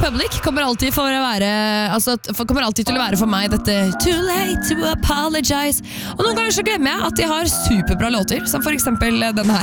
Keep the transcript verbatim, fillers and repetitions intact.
Republic kommer alltid, for å være, altså, kommer alltid til å være for meg dette Too late to apologize. Og noen ganger så glemmer jeg at de har superbra låter, som for eksempel denne her.